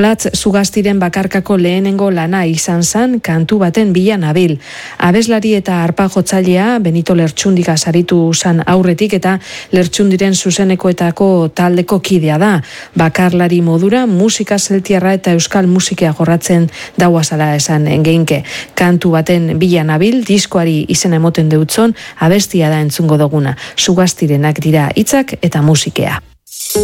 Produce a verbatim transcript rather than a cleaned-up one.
Olatz Zugastiren bakarkako lehenengo lana izan zan kantu baten bila nabil. Abeslari eta arpa jotzailea Benito Lertxundiga saritu zan aurretik eta Lertxundiren zuzenekoetako taldeko kidea da. Bakarlari modura musika zeltiarra eta euskal musikea jorratzen dauazala esan engeinke. Kantu baten bila nabil, diskoari izena emoten deutzon, abestia da entzungo duguna. Zugastirenak dira hitzak eta musikea.